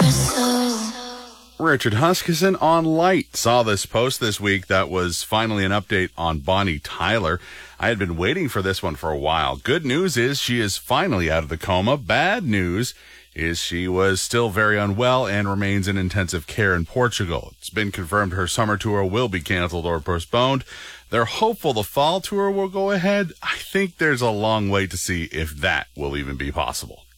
Richard Huskisson on Light. Saw this post this week that was finally an update on Bonnie Tyler. I had been waiting for this one for a while. Good news is she is finally out of the coma. Bad news is she was still very unwell and remains in intensive care in Portugal. It's been confirmed her summer tour will be canceled or postponed. They're hopeful the fall tour will go ahead. I think there's a long way to see if that will even be possible.